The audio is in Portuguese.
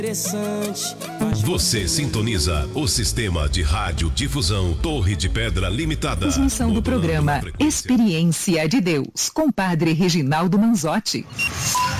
Interessante. Você sintoniza o sistema de radiodifusão Torre de Pedra Limitada. Transmissão do Modulando programa frequência. Experiência de Deus, com Padre Reginaldo Manzotti.